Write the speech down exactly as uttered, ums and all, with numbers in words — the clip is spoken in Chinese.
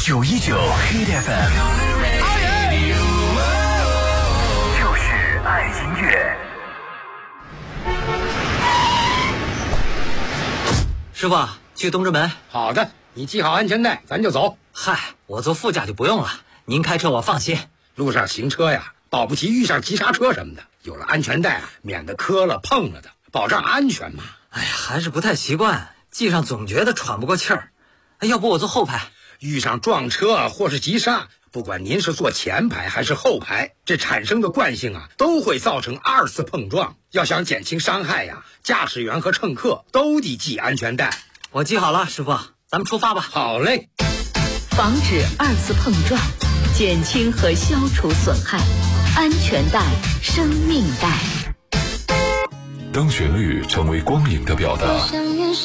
九一九 Hit F M， 就是爱音乐。 师傅，去东直门。 好的，你系好安全带，咱就走。 嗨，我坐副驾就不用了，您开车我放心。 路上行车呀，保不齐遇上急刹车什么的，有了安全带啊，免得磕了碰了的，保障安全嘛。 哎呀，还是不太习惯，系上总觉得喘不过气儿。哎，要不我坐后排？ 遇上撞车或是急刹，不管您是坐前排还是后排，这产生的惯性啊，都会造成二次碰撞。要想减轻伤害呀，驾驶员和乘客都得系安全带。 我系好了，师傅，咱们出发吧。 好嘞。 防止二次碰撞，减轻和消除损害，安全带，生命带。 当旋律成为光影的表达，